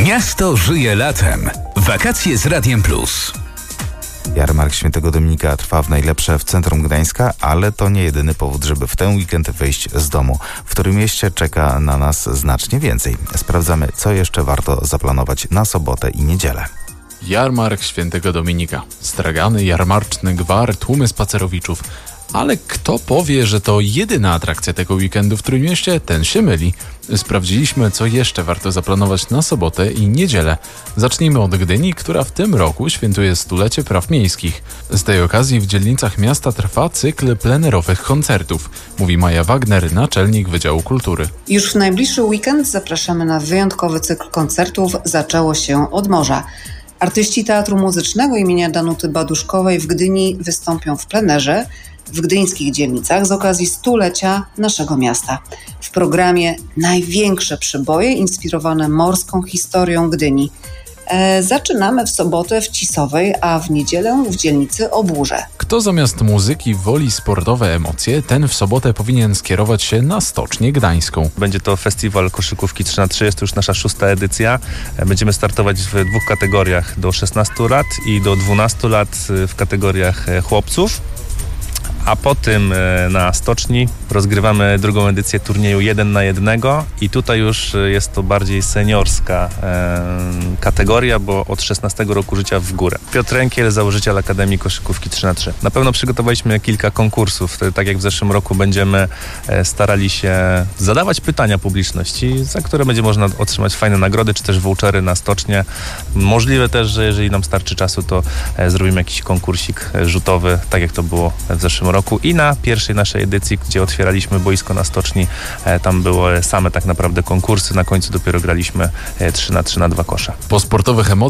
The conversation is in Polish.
Miasto żyje latem. Wakacje z Radiem Plus. Jarmark Świętego Dominika trwa w najlepsze w centrum Gdańska, ale to nie jedyny powód, żeby w ten weekend wyjść z domu. W którym mieście czeka na nas znacznie więcej. Sprawdzamy, co jeszcze warto zaplanować na sobotę i niedzielę. Jarmark Świętego Dominika. Stragany, jarmarczny gwar, tłumy spacerowiczów. Ale kto powie, że to jedyna atrakcja tego weekendu w Trójmieście, ten się myli. Sprawdziliśmy, co jeszcze warto zaplanować na sobotę i niedzielę. Zacznijmy od Gdyni, która w tym roku świętuje 100-lecie praw miejskich. Z tej okazji w dzielnicach miasta trwa cykl plenerowych koncertów, mówi Maja Wagner, naczelnik Wydziału Kultury. Już w najbliższy weekend zapraszamy na wyjątkowy cykl koncertów Zaczęło się od morza. Artyści Teatru Muzycznego imienia Danuty Baduszkowej w Gdyni wystąpią w plenerze w gdyńskich dzielnicach z okazji 100-lecia naszego miasta. W programie największe przyboje inspirowane morską historią Gdyni. Zaczynamy w sobotę w Cisowej, a w niedzielę w dzielnicy Obórze. Kto zamiast muzyki woli sportowe emocje, ten w sobotę powinien skierować się na Stocznię Gdańską. Będzie to festiwal koszykówki 3x3, jest to już nasza 6. edycja. Będziemy startować w 2 kategoriach, do 16 lat i do 12 lat w kategoriach chłopców. A potem na Stoczni rozgrywamy 2. edycję turnieju 1 na 1 i tutaj już jest to bardziej seniorska kategoria, bo od 16 roku życia w górę. Piotr Rękiel, założyciel Akademii Koszykówki 3x3. Na pewno przygotowaliśmy kilka konkursów. Tak jak w zeszłym roku będziemy starali się zadawać pytania publiczności, za które będzie można otrzymać fajne nagrody, czy też vouchery na Stocznię. Możliwe też, że jeżeli nam starczy czasu, to zrobimy jakiś konkursik rzutowy, tak jak to było w zeszłym roku. I na pierwszej naszej edycji, gdzie otwieraliśmy boisko na Stoczni, tam były same tak naprawdę konkursy. Na końcu dopiero graliśmy 3x3 na 2 kosze. Po sportowych emocjach